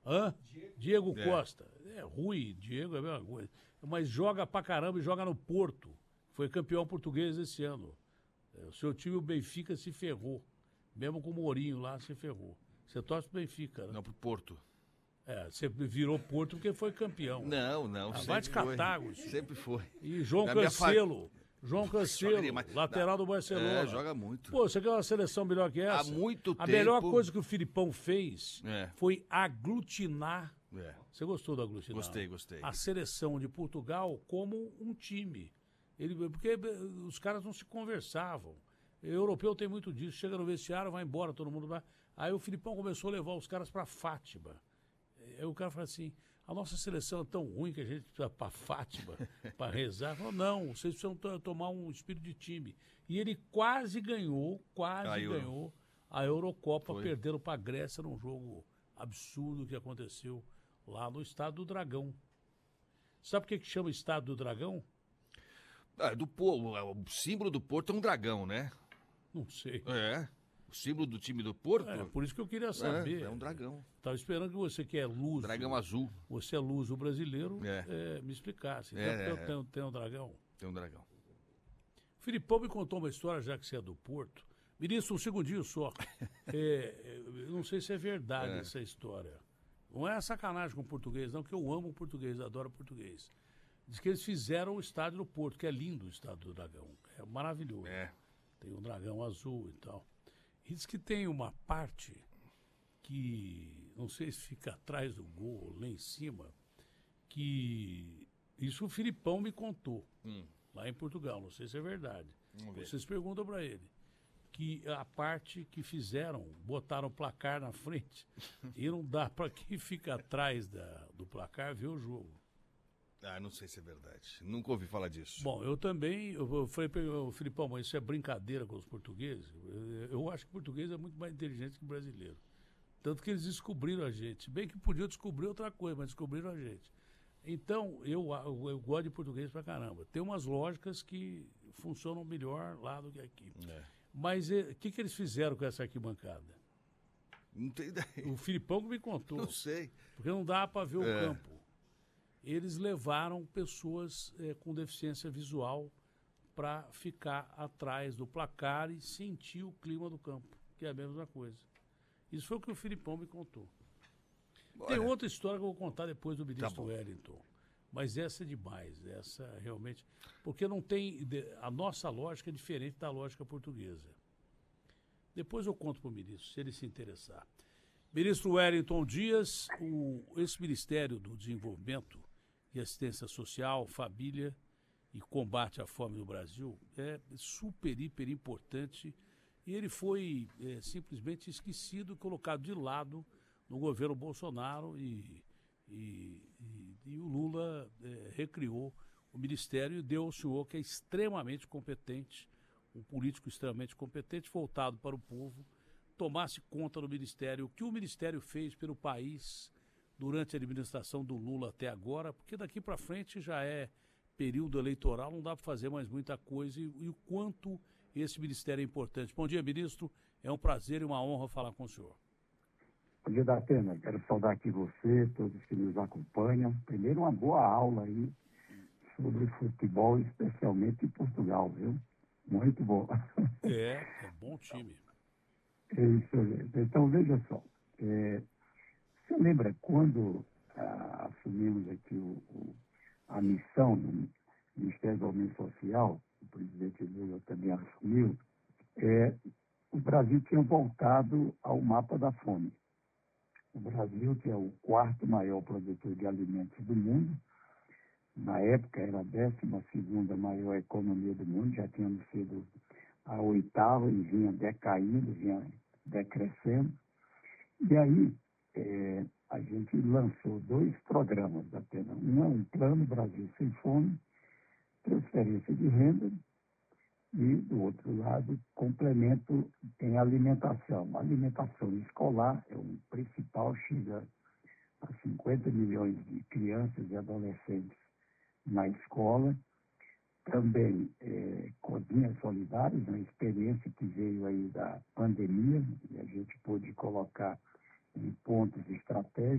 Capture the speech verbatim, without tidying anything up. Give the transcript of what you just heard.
Hã? Diego É. Costa. É, Rui, Diego é a mesma coisa. Mas joga pra caramba e joga no Porto. Foi campeão português esse ano. É, o seu time, o Benfica, se ferrou. Mesmo com o Mourinho lá, se ferrou. Você torce pro Benfica, né? Não, pro Porto. É, você virou Porto porque foi campeão. Não, não, Ah, sempre vai te foi. catar, Agostinho. Sempre foi. E João Na minha fa- Cancelo. João Cancelo, Joga demais. lateral do Barcelona. É, joga muito. Pô, você quer uma seleção melhor que essa? Há muito A tempo- melhor coisa que o Filipão fez É. foi aglutinar. É. Você gostou do aglutinar? Gostei, gostei. A seleção de Portugal como um time. Ele, porque os caras não se conversavam. O europeu tem muito disso. Chega no vestiário, vai embora, todo mundo vai. Aí o Filipão começou a levar os caras para Fátima. Aí o cara fala assim, a nossa seleção é tão ruim que a gente precisa para Fátima para rezar. Falou, não, vocês precisam to- tomar um espírito de time. E ele quase ganhou, quase A Euro. ganhou a Eurocopa, Foi. perdendo para a Grécia num jogo absurdo que aconteceu lá no Estádio do Dragão. Sabe por que, que chama Estádio do Dragão? Ah, do Porto, o símbolo do Porto é um dragão, né? Não sei. É. O símbolo do time do Porto É, por isso que eu queria saber. é, é um dragão. Estava esperando que você que é luso, Dragão azul. você é luso brasileiro, É. é, me explicasse. Então, É, eu é. tenho, tenho um dragão. Tem um dragão. O Filipão me contou uma história, já que você é do Porto. Ministro, um segundinho só. É, é, eu não sei se é verdade É. essa história. Não é sacanagem com o português, não, que eu amo o português, adoro o português. Diz que eles fizeram o estádio do Porto, que é lindo o estádio do Dragão. É maravilhoso. É. Tem um dragão azul e tal. E diz que tem uma parte que, não sei se fica atrás do gol, lá em cima, que isso o Filipão me contou, Hum. lá em Portugal, não sei se é verdade. Vamos ver. Vocês perguntam para ele. Que a parte que fizeram, botaram o placar na frente e não dá para quem fica atrás da, do placar ver o jogo. Ah, não sei se é verdade. Nunca ouvi falar disso. Bom, eu também, eu eu falei para o Filipão, mas isso é brincadeira com os portugueses? Eu, eu acho que o português é muito mais inteligente que o brasileiro. Tanto que eles descobriram a gente. Bem que podiam descobrir outra coisa, mas descobriram a gente. Então, eu, eu, eu gosto de português pra caramba. Tem umas lógicas que funcionam melhor lá do que aqui. É. Mas o que, que eles fizeram com essa arquibancada? Não tem ideia. O Filipão que me contou. Não sei. Porque não dá para ver o É. campo. Eles levaram pessoas eh, com deficiência visual para ficar atrás do placar e sentir o clima do campo, que é a mesma coisa. Isso foi o que o Filipão me contou. Tem Olha, outra história que eu vou contar depois do ministro bom. Wellington. Mas essa é demais, essa realmente. Porque não tem. de- A nossa lógica é diferente da lógica portuguesa. Depois eu conto para o ministro, se ele se interessar. Ministro Wellington Dias, o, esse Ministério do Desenvolvimento e Assistência Social, Família e Combate à Fome no Brasil é super, hiper importante e ele foi é, simplesmente esquecido e colocado de lado no governo Bolsonaro e, e, e, e o Lula é, recriou o Ministério e deu ao senhor que é extremamente competente, um político extremamente competente, voltado para o povo, tomasse conta do Ministério, o que o Ministério fez pelo país durante a administração do Lula até agora, porque daqui para frente já é período eleitoral, não dá para fazer mais muita coisa, e, e o quanto esse Ministério é importante. Bom dia, ministro, é um prazer e uma honra falar com o senhor. Bom dia, Datena. Quero saudar aqui você, todos que nos acompanham. Primeiro, uma boa aula aí sobre futebol, especialmente em Portugal, viu? Muito bom. É, é bom time. É isso mesmo. Então, veja só. É, você lembra quando ah, assumimos aqui o, o, a missão do Ministério do Desenvolvimento Social, o presidente Lula também assumiu, é, o Brasil tinha voltado ao mapa da fome. O Brasil, que é o quarto maior produtor de alimentos do mundo, na época era a décima segunda maior economia do mundo, já tínhamos sido a oitava e vinha decaindo, vinha decrescendo. E aí é, a gente lançou dois programas da Pena. Um é um Plano Brasil Sem Fome, transferência de renda, e do outro lado, complemento em alimentação. A alimentação escolar é o principal, chega a cinquenta milhões de crianças e adolescentes na escola. Também é, cozinhas solidárias, uma experiência que veio aí da pandemia, e a gente pôde colocar em pontos estratégicos.